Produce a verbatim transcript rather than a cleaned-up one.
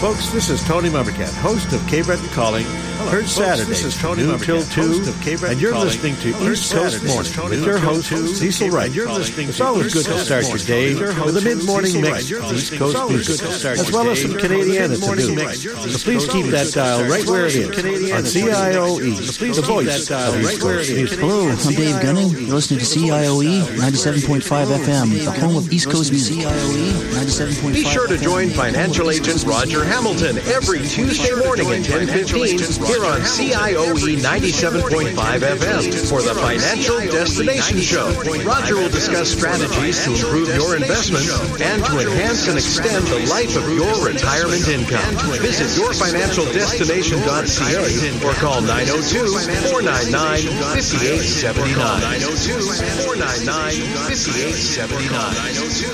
Folks, this is Tony Mumbercat, host of K. Breton Calling. Hello, heard Saturday. This is Tony noon till two, and you're listening to East Coast Morning with your host, Cecil Wright. You're listening. It's always good to start your day with a mid-morning mix of East Coast music, as well as some Canadiana to do. So please keep that dial right where it is on C I O E, the voice of East Coast music. Hello, I'm Dave Gunning. You're listening to C I O E ninety-seven point five F M, the home of East Coast music. C I O E ninety-seven point five. Be sure to join financial agent Roger Hamilton every Tuesday morning at ten fifteen here on C I O E ninety-seven point five F M for the Financial Destination Show. Roger will discuss strategies to improve your investments and to enhance and extend the life of your retirement income. Visit your financial destination dot c a or call nine oh two, four nine nine, five eight seven nine. nine oh two, four nine nine, five eight seven nine.